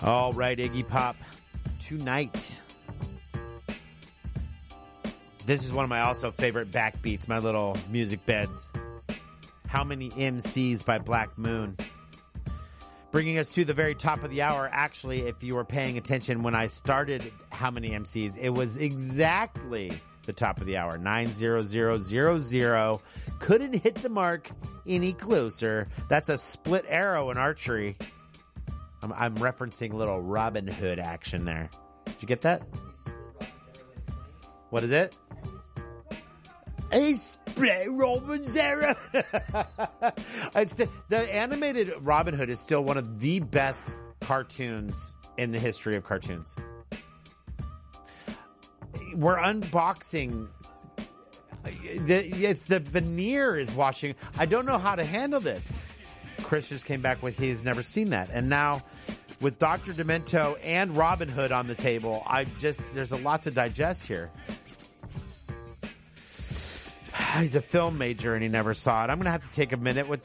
All right, Iggy Pop. Tonight. This is one of my also favorite backbeats, my little music beds. How Many MCs by Black Moon. Bringing us to the very top of the hour. Actually, if you were paying attention when I started How Many MCs, it was exactly the top of the hour. 90000. Couldn't hit the mark any closer. That's a split arrow in archery. I'm referencing a little Robin Hood action there. Did you get that? What is it? A split Robin's arrow. The animated Robin Hood is still one of the best cartoons in the history of cartoons. We're unboxing. It's the veneer is washing. I don't know how to handle this. Chris just came back with he's never seen that. And now with Dr. Demento and Robin Hood on the table, there's a lot to digest here. He's a film major and he never saw it. I'm going to have to take a minute with